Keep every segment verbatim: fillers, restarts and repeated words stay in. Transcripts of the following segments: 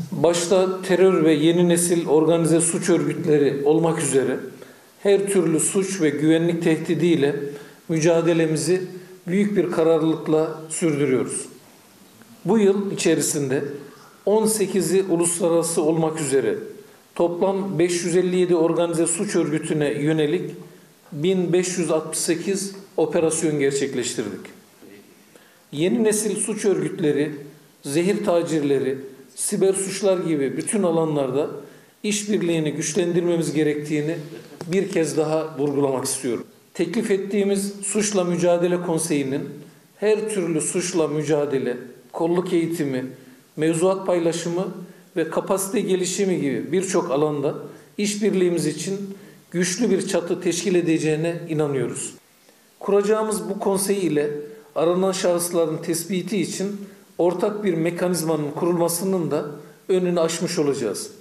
Başta terör ve yeni nesil organize suç örgütleri olmak üzere her türlü suç ve güvenlik tehdidiyle mücadelemizi büyük bir kararlılıkla sürdürüyoruz. Bu yıl içerisinde on sekizi uluslararası olmak üzere toplam beş yüz elli yedi organize suç örgütüne yönelik bin beş yüz altmış sekiz operasyon gerçekleştirdik. Yeni nesil suç örgütleri, zehir tacirleri, siber suçlar gibi bütün alanlarda işbirliğini güçlendirmemiz gerektiğini bir kez daha vurgulamak istiyorum. Teklif ettiğimiz Suçla Mücadele Konseyi'nin her türlü suçla mücadele, kolluk eğitimi, mevzuat paylaşımı ve kapasite gelişimi gibi birçok alanda işbirliğimiz için güçlü bir çatı teşkil edeceğine inanıyoruz. Kuracağımız bu konsey ile aranan şahısların tespiti için ortak bir mekanizmanın kurulmasının da önünü açmış olacağız.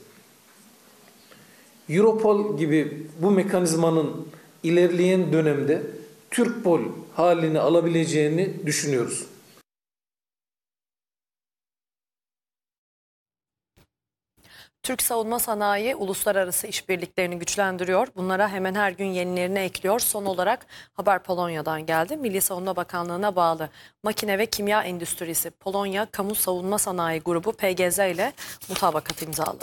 Europol gibi bu mekanizmanın ilerleyen dönemde Türkpol halini alabileceğini düşünüyoruz. Türk savunma sanayi uluslararası işbirliklerini güçlendiriyor. Bunlara hemen her gün yenilerini ekliyor. Son olarak haber Polonya'dan geldi. Milli Savunma Bakanlığı'na bağlı Makine ve Kimya Endüstrisi Polonya Kamu Savunma Sanayi Grubu P G Z ile mutabakat imzaladı.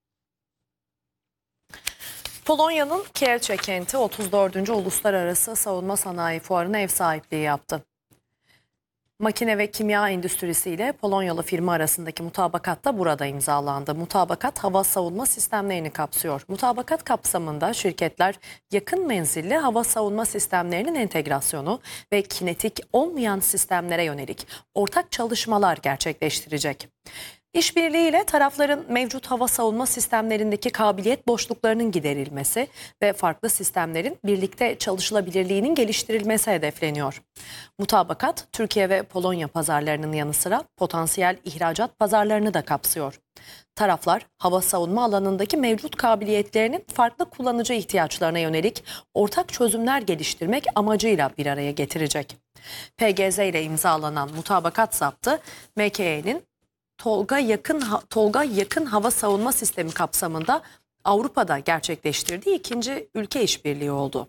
Polonya'nın Kielce kenti otuz dördüncü Uluslararası Savunma Sanayi Fuarı'na ev sahipliği yaptı. Makine ve Kimya Endüstrisi ile Polonyalı firma arasındaki mutabakat da burada imzalandı. Mutabakat hava savunma sistemlerini kapsıyor. Mutabakat kapsamında şirketler yakın menzilli hava savunma sistemlerinin entegrasyonu ve kinetik olmayan sistemlere yönelik ortak çalışmalar gerçekleştirecek. İşbirliğiyle tarafların mevcut hava savunma sistemlerindeki kabiliyet boşluklarının giderilmesi ve farklı sistemlerin birlikte çalışılabilirliğinin geliştirilmesi hedefleniyor. Mutabakat, Türkiye ve Polonya pazarlarının yanı sıra potansiyel ihracat pazarlarını da kapsıyor. Taraflar, hava savunma alanındaki mevcut kabiliyetlerinin farklı kullanıcı ihtiyaçlarına yönelik ortak çözümler geliştirmek amacıyla bir araya getirecek. P G Z ile imzalanan mutabakat zaptı, M K E'nin Tolga yakın Tolga yakın hava savunma sistemi kapsamında Avrupa'da gerçekleştirdiği ikinci ülke işbirliği oldu.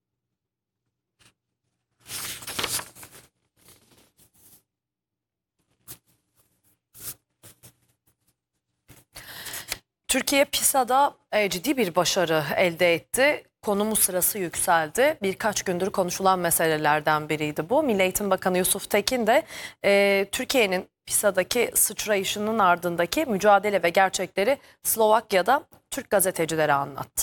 Türkiye PISA'da ciddi bir başarı elde etti. Konumu sırası yükseldi. Birkaç gündür konuşulan meselelerden biriydi bu. Milli Eğitim Bakanı Yusuf Tekin de e, Türkiye'nin PISA'daki sıçrayışının ardındaki mücadele ve gerçekleri Slovakya'da Türk gazetecilere anlattı.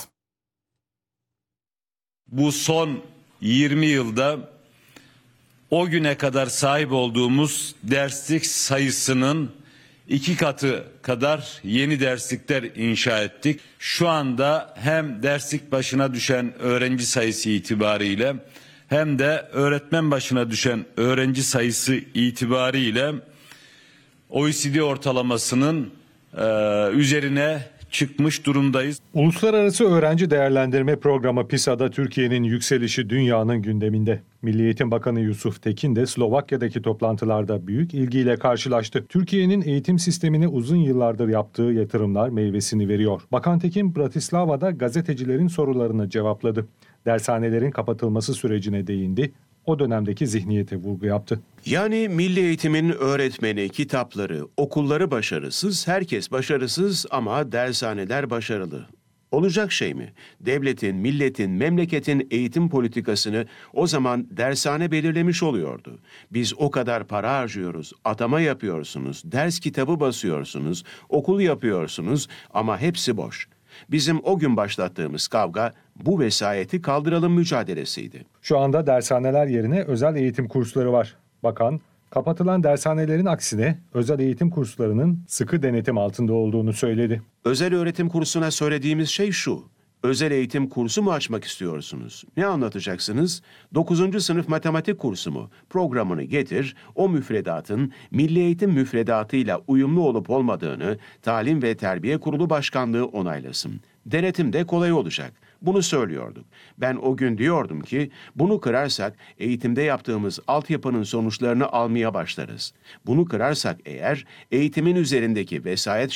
Bu son yirmi yılda o güne kadar sahip olduğumuz derslik sayısının iki katı kadar yeni derslikler inşa ettik. Şu anda hem derslik başına düşen öğrenci sayısı itibariyle hem de öğretmen başına düşen öğrenci sayısı itibariyle O E C D ortalamasının e, üzerine çıkmış durumdayız. Uluslararası Öğrenci Değerlendirme Programı PISA'da Türkiye'nin yükselişi dünyanın gündeminde. Milli Eğitim Bakanı Yusuf Tekin de Slovakya'daki toplantılarda büyük ilgiyle karşılaştı. Türkiye'nin eğitim sistemine uzun yıllardır yaptığı yatırımlar meyvesini veriyor. Bakan Tekin, Bratislava'da gazetecilerin sorularını cevapladı. Dershanelerin kapatılması sürecine değindi. O dönemdeki zihniyete vurgu yaptı. Yani milli eğitimin öğretmeni, kitapları, okulları başarısız, herkes başarısız ama dershaneler başarılı. Olacak şey mi? Devletin, milletin, memleketin eğitim politikasını o zaman dershane belirlemiş oluyordu. Biz o kadar para harcıyoruz, atama yapıyorsunuz, ders kitabı basıyorsunuz, okul yapıyorsunuz ama hepsi boş. Bizim o gün başlattığımız kavga bu vesayeti kaldıralım mücadelesiydi. Şu anda dershaneler yerine özel eğitim kursları var. Bakan, kapatılan dershanelerin aksine özel eğitim kurslarının sıkı denetim altında olduğunu söyledi. Özel öğretim kursuna söylediğimiz şey şu: özel eğitim kursu mu açmak istiyorsunuz? Ne anlatacaksınız? dokuzuncu sınıf matematik kursu mu? Programını getir, o müfredatın Milli Eğitim müfredatıyla uyumlu olup olmadığını Talim ve Terbiye Kurulu Başkanlığı onaylasın. Denetim de kolay olacak. Bunu söylüyorduk. Ben o gün diyordum ki bunu kırarsak eğitimde yaptığımız altyapının sonuçlarını almaya başlarız. Bunu kırarsak eğer eğitimin üzerindeki vesayet